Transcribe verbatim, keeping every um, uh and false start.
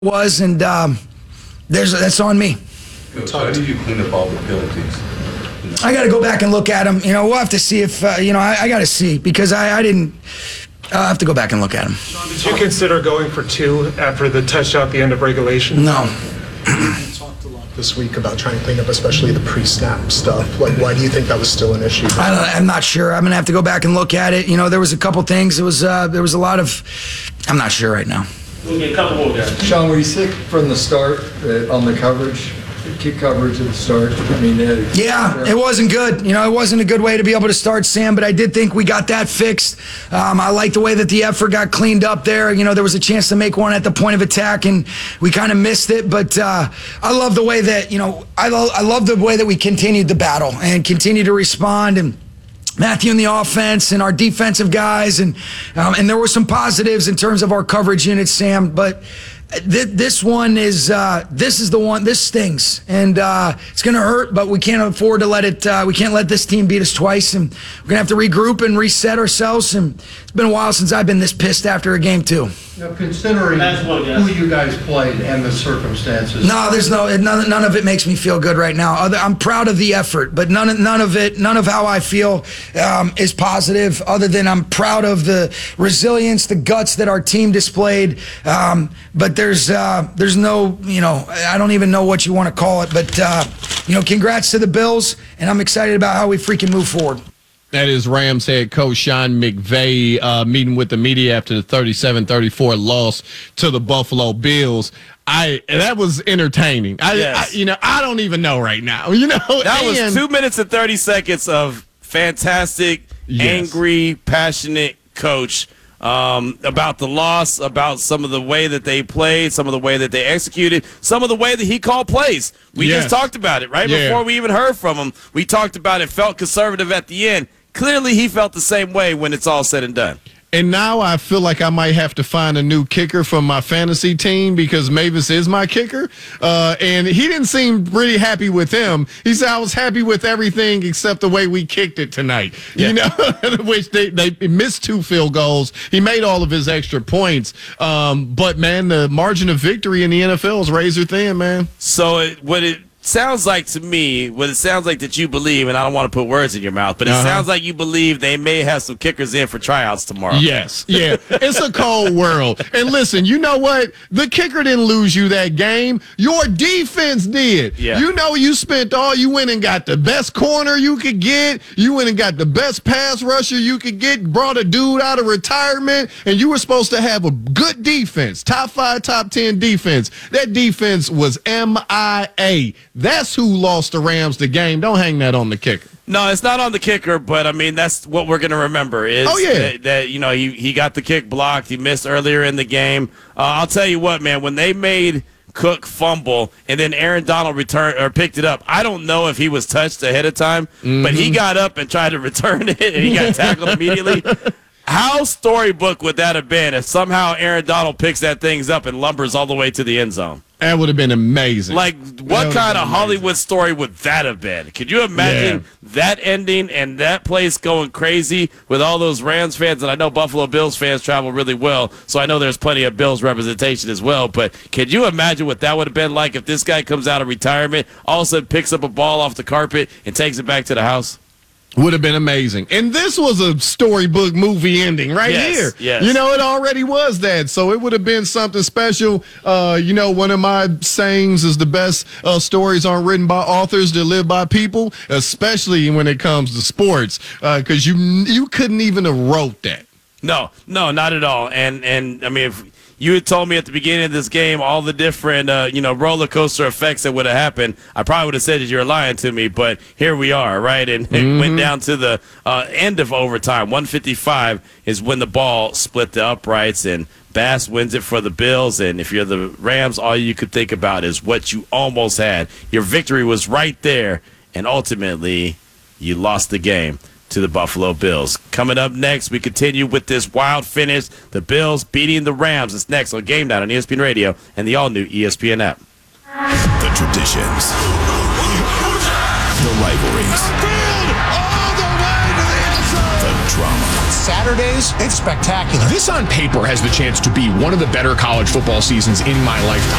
was, and um, there's that's on me. Coach, how do you clean up all the penalties? I got to go back and look at them. You know, we'll have to see if uh, you know. I, I got to see because I, I didn't. I'll have to go back and look at them. Did you consider going for two after the touchdown at the end of regulation? No. You talked a lot this week about trying to clean up, especially the pre-snap stuff. Like, why do you think that was still an issue? I don't, I'm not sure. I'm gonna have to go back and look at it. You know, there was a couple things. It was uh, there was a lot of. I'm not sure right now. We'll get a couple more guys. Sean, were you sick from the start uh, on the coverage, the kick coverage at the start? I mean, uh, Yeah, it wasn't good. You know, it wasn't a good way to be able to start, Sam, but I did think we got that fixed. Um, I like the way that the effort got cleaned up there. You know, there was a chance to make one at the point of attack, and we kind of missed it. But uh, I love the way that, you know, I, lo- I love the way that we continued the battle and continued to respond. And Matthew in the offense and our defensive guys, and um, and there were some positives in terms of our coverage units, Sam. But th- this one is uh, this is the one. This stings, and uh, it's going to hurt. But we can't afford to let it. Uh, we can't let this team beat us twice, and we're going to have to regroup and reset ourselves. And it's been a while since I've been this pissed after a game too. Now, considering That's one, yes. who you guys played and the circumstances. No, there's no none, none of it makes me feel good right now. Other, I'm proud of the effort, but none of none of it, none of how I feel um, is positive. Other than I'm proud of the resilience, the guts that our team displayed. Um, but there's uh, there's no, you know, I don't even know what you want to call it. But uh, you know, congrats to the Bills, and I'm excited about how we freaking move forward. That is Rams head coach Sean McVay uh, meeting with the media after the thirty-seven thirty-four loss to the Buffalo Bills. I that was entertaining. I, Yes. I you know I don't even know right now. You know That and, was two minutes and thirty seconds of fantastic, Yes. angry, passionate coach um, about the loss, about some of the way that they played, some of the way that they executed, some of the way that he called plays. We Yes. just talked about it right Yeah. before we even heard from him. We talked about it, felt conservative at the end. Clearly, he felt the same way when it's all said and done. And now I feel like I might have to find a new kicker for my fantasy team because Mavis is my kicker. Uh, and he didn't seem really happy with him. He said, I was happy with everything except the way we kicked it tonight. Yeah. You know, which they, they missed two field goals. He made all of his extra points. Um, but, man, the margin of victory in the N F L is razor thin, man. So it, what it sounds like to me, what it sounds like that you believe, and I don't want to put words in your mouth, but it Uh-huh. sounds like you believe they may have some kickers in for tryouts tomorrow. Yes, yeah. It's a cold world. And listen, you know what? The kicker didn't lose you that game. Your defense did. Yeah. You know you spent all, you went and got the best corner you could get. You went and got the best pass rusher you could get, brought a dude out of retirement, and you were supposed to have a good defense, top five, top ten defense. That defense was M I A. That's who lost the Rams the game. Don't hang that on the kicker. No, it's not on the kicker, but I mean that's what we're going to remember. Is Oh, yeah. that, that you know he he got the kick blocked. He missed earlier in the game. Uh, I'll tell you what, man. When they made Cook fumble and then Aaron Donald returned or picked it up, I don't know if he was touched ahead of time, Mm-hmm. but he got up and tried to return it, and he got tackled immediately. How storybook would that have been if somehow Aaron Donald picks that things up and lumbers all the way to the end zone? That would have been amazing. Like, That what would've kind been of amazing. Hollywood story would that have been? Could you imagine that ending and that place going crazy with all those Rams fans? And I know Buffalo Bills fans travel really well, so I know there's plenty of Bills representation as well. But can you imagine what that would have been like if this guy comes out of retirement, all of a sudden picks up a ball off the carpet and takes it back to the house? Would have been amazing. And this was a storybook movie ending right Yes, here. yes. You know, it already was that. So it would have been something special. Uh, you know, one of my sayings is the best uh, stories aren't written by authors, they're lived by people, especially when it comes to sports, because you you couldn't even have wrote that. No, no, not at all. And, and I mean, if you had told me at the beginning of this game all the different, uh, you know, roller coaster effects that would have happened, I probably would have said that you're lying to me. But here we are, right? And it Mm-hmm. went down to the uh, end of overtime. one fifty-five is when the ball split the uprights, and Bass wins it for the Bills. And if you're the Rams, all you could think about is what you almost had. Your victory was right there, and ultimately you lost the game to the Buffalo Bills. Coming up next, we continue with this wild finish. The Bills beating the Rams. It's next on Game Night on E S P N Radio and the all-new E S P N app. The traditions, the rivalries, the drama. Saturdays, it's spectacular. This on paper has the chance to be one of the better college football seasons in my lifetime.